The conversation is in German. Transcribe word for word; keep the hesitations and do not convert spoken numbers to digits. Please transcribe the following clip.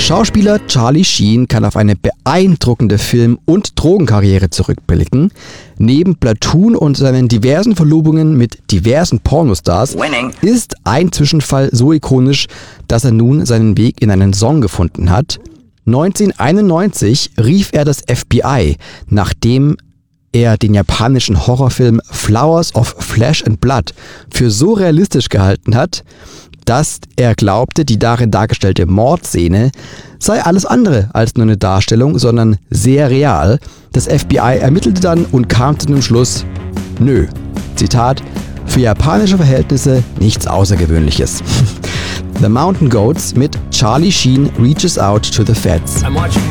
Schauspieler Charlie Sheen kann auf eine beeindruckende Film- und Drogenkarriere zurückblicken. Neben Platoon und seinen diversen Verlobungen mit diversen Pornostars Winning. ist ein Zwischenfall so ikonisch, dass er nun seinen Weg in einen Song gefunden hat. neunzehnhunderteinundneunzig rief er das F B I, nachdem er den japanischen Horrorfilm Flowers of Flesh and Blood für so realistisch gehalten hat, dass er glaubte, die darin dargestellte Mordszene sei alles andere als nur eine Darstellung, sondern sehr real. Das F B I ermittelte dann und kam zu dem Schluss, nö, Zitat, für japanische Verhältnisse nichts Außergewöhnliches. The Mountain Goats mit Charlie Sheen Reaches Out to the Feds.